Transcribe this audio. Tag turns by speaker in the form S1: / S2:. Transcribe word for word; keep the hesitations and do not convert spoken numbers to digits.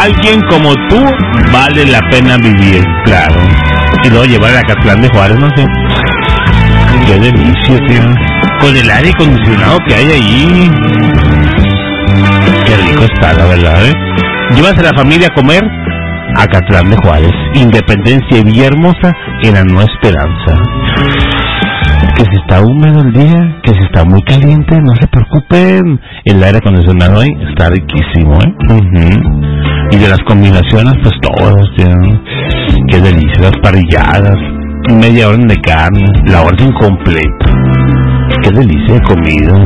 S1: alguien como tú vale la pena vivir, claro. Y luego llevar a Acatlán de Juárez, no sé. Qué delicia, tío. Con el aire acondicionado que hay ahí. Qué rico está, la verdad, ¿eh? Llevas a la familia a comer a Acatlán de Juárez. Independencia y Villahermosa en la Nueva Esperanza. Que si está húmedo el día, que si está muy caliente, no se preocupen. El aire acondicionado ahí está riquísimo, ¿eh? Uh-huh. Y de las combinaciones, pues todas, tío. Qué delicia, las parrilladas, media orden de carne, la orden completa. Qué delicia de comida.